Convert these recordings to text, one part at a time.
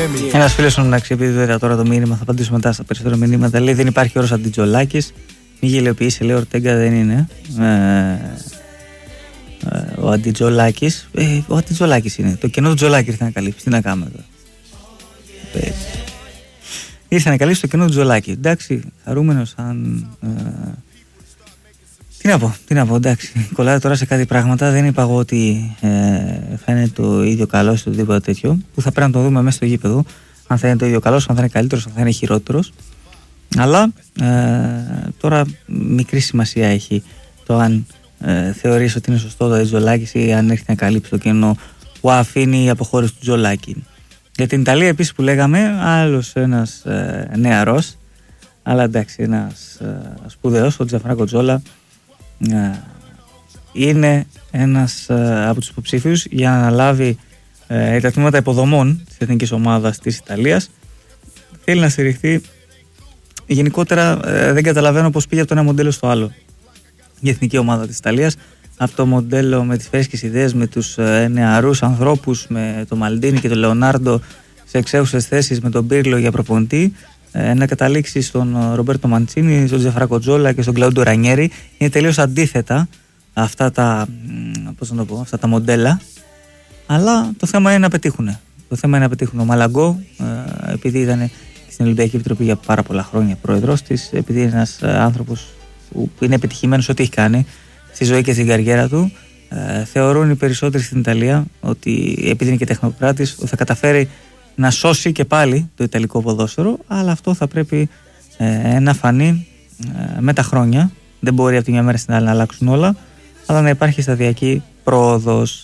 Ένας φίλος μου, εντάξει, επειδή δεν είδα τώρα το μήνυμα, θα απαντήσω μετά στα περισσότερα μηνύματα. Λέει: δεν υπάρχει όρος αντιτζολάκης. Μη γελιοποιήσει, λέει, ο Ορτέγκα δεν είναι. Ο αντιτζολάκης. Ο αντιτζολάκης είναι. Το κενό του Τζολάκη ήρθε να καλύψει. Τι να κάνουμε εδώ. Ήρθε να καλύψει το κενό του Τζολάκη. Εντάξει, χαρούμενος αν. Τι να πω, εντάξει. Κολλάει τώρα σε κάτι πράγματα. Δεν είπα εγώ ότι θα είναι το ίδιο καλό ή οτιδήποτε τέτοιο. Που θα πρέπει να το δούμε μέσα στο γήπεδο. Αν θα είναι το ίδιο καλό, αν θα είναι καλύτερος, αν θα είναι χειρότερος. Αλλά τώρα μικρή σημασία έχει το αν θεωρείς ότι είναι σωστό το Τζολάκης ή αν έρχεται να καλύψει το κενό που αφήνει η αποχώρηση του Τζολάκη. Για την Ιταλία επίσης που λέγαμε, άλλος ένας νεαρός, αλλά εντάξει, ένας σπουδαίος, ο Τζανφράνκο Τζόλα, είναι ένας από τους υποψήφιους για να αναλάβει τα τμήματα υποδομών της εθνικής ομάδας της Ιταλίας. Θέλει να στηριχθεί. Γενικότερα δεν καταλαβαίνω πώς πήγε από το ένα μοντέλο στο άλλο η εθνική ομάδα της Ιταλίας. Αυτό το μοντέλο με τις φρέσκες ιδέες, με τους νεαρούς ανθρώπους, με τον Μαλντίνι και τον Λεωνάρντο σε εξέχουσες θέσεις, με τον Πίρλο για προπονητή, να καταλήξει στον Ρομπέρτο Μαντσίνι, στον Τζανφράνκο Τζόλα και στον Κλαούντο Ρανιέρι. Είναι τελείως αντίθετα αυτά τα μοντέλα, αλλά το θέμα είναι να πετύχουν. Ο Μαλαγκό, επειδή ήταν στην Ολυμπιακή Επιτροπή για πάρα πολλά χρόνια πρόεδρος της, επειδή είναι ένας άνθρωπος που είναι επιτυχημένος ό,τι έχει κάνει στη ζωή και στην καριέρα του, θεωρούν οι περισσότεροι στην Ιταλία ότι επειδή είναι και τεχνοκράτης θα καταφέρει να σώσει και πάλι το ιταλικό ποδόσφαιρο, αλλά αυτό θα πρέπει να φανεί με τα χρόνια. Δεν μπορεί από τη μια μέρα στην άλλη να αλλάξουν όλα, αλλά να υπάρχει σταδιακή πρόοδος.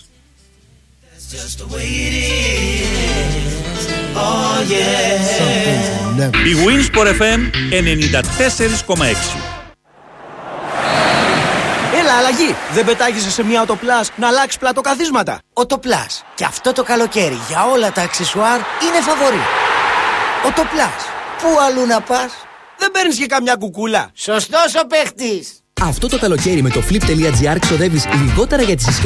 Η Winsport FM 94,6. Έλα, αλλαγή! Δεν πετάγεσαι σε μια Οτοπλάς να αλλάξει πλατοκαθίσματα. Οτοπλάς. Και αυτό το καλοκαίρι για όλα τα αξεσουάρ είναι φαβορί. Οτοπλάς. Πού αλλού να πας? Δεν παίρνεις και καμιά κουκούλα? Σωστός ο παίχτης. Αυτό το καλοκαίρι με το flip.gr ξοδεύεις λιγότερα για τις συσκευές